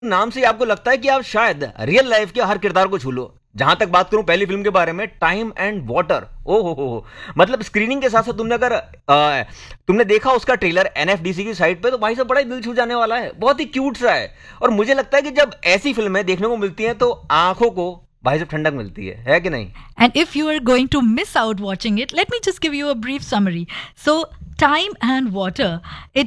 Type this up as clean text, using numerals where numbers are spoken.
नाम से ही आपको लगता है कि आप शायद रियल लाइफ के हर किरदार को छू लो। जहां तक बात करूं पहली फिल्म के बारे में, टाइम एंड वाटर, ओ हो, मतलब स्क्रीनिंग के साथ साथ तुमने अगर तुमने देखा उसका ट्रेलर एनएफडीसी की साइट पे, तो भाई साहब बड़ा ही दिल छू जाने वाला है, बहुत ही क्यूट सा है। और मुझे लगता है कि जब ऐसी फिल्में देखने को मिलती हैं तो आंखों को भाई साहब ठंडक मिलती है कि नहीं? And if you are going to miss out watching it, let me just give you a brief summary. So, Time and Water, it